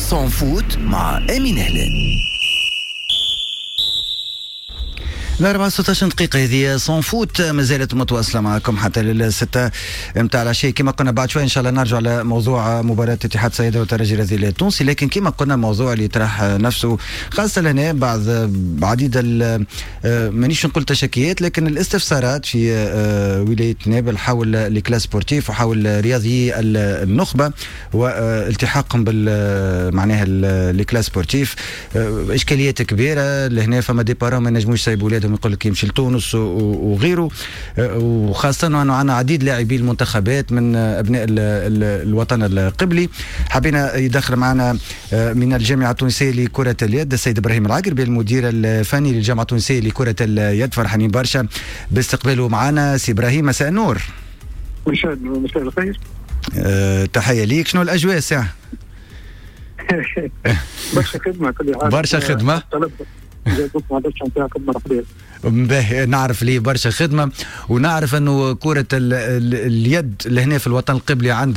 سون فوت مع أمين هلال. 16 دقيقة هذه صون فوت ما زالت متواصلة معكم حتى للستة متاع العشية. كما قلنا بعد شوي إن شاء الله نرجع على موضوع مباراة اتحاد سيدة والترجي الرياضي التونسي، لكن كما قلنا الموضوع اللي يطرح نفسه خاصة هنا بعد عديد مانيش نقول تشكيات لكن الاستفسارات في ولاية نابل حول الكلاس سبورتيف وحول رياضيي النخبة والتحاقهم معناها الكلاس سبورتيف. إشكاليات كبيرة لهنا، فما ديبارا ما نجموش يسيبوا ولادهم يقول لك يمشي لتونس وغيره، وخاصة أنه عندنا عديد لاعبي المنتخبات من أبناء الوطن القبلي. حبينا يدخل معنا من الجامعة التونسية لكرة اليد السيد إبراهيم العقربي المدير الفني للجامعة التونسية لكرة اليد. فرحانين برشا باستقباله معنا. سي إبراهيم مساء النور. مساء الخير. تحية ليك. شنو الأجواء ساعة؟ برشا خدمة كل حاجة. برشا خدمة. باهي نعرف ليه برشا خدمة، ونعرف انه كرة اليد لهنا في الوطن القبلي عندها